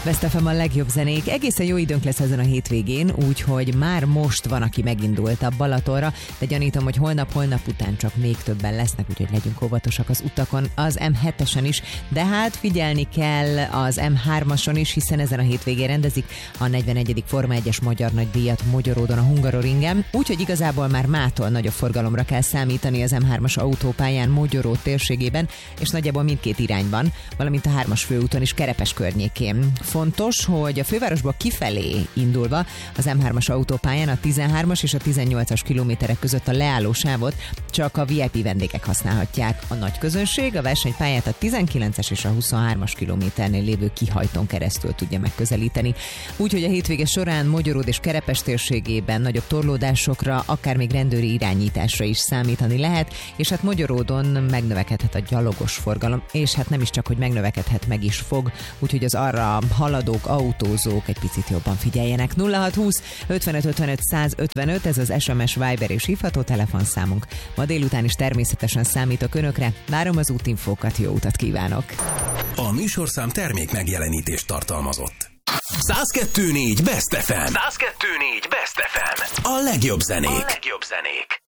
Best FM a legjobb zenék. Egészen jó időnk lesz ezen a hétvégén, úgyhogy már most van, aki megindult a Balatonra, de gyanítom, hogy holnap után csak még többen lesznek, úgyhogy legyünk óvatosak az utakon, az M7-esen is, de hát figyelni kell az M3-ason is, hiszen ezen a hétvégén rendezik a 41. Forma 1-es magyar nagydíjat Mogyoródon a Hungaroringen, úgyhogy igazából már mától nagyobb forgalomra kell számítani az M3-as autópályán Mogyoró térségében, és nagyjából mindkét irányban, valamint a 3-as főúton is Kerepes környékén. Fontos, hogy a fővárosból kifelé indulva az M3-as autópályán a 13-as és a 18-as kilométerek között a leállósávot csak a VIP vendégek használhatják. A nagy közönség a versenypályát a 19-es és a 23-as kilométernél lévő kihajtón keresztül tudja megközelíteni. Úgyhogy a hétvége során Mogyoród és Kerepes térségében nagyobb torlódásokra, akár még rendőri irányításra is számítani lehet, és hát Mogyoródon megnövekedhet a gyalogos forgalom, és hát nem is csak, hogy megnövekedhet, meg is fog, úgyhogy az arra haladók, autózók egy picit jobban figyeljenek. 0620 55 55 155, ez az SMS, Viber és hívható telefonszámunk. Ma délután is természetesen számítok önökre, várom az útinfókat, jó utat kívánok! A műsorszám termék megjelenítést tartalmazott. 102.4 Best FM. 102.4 Best FM. A legjobb zenék.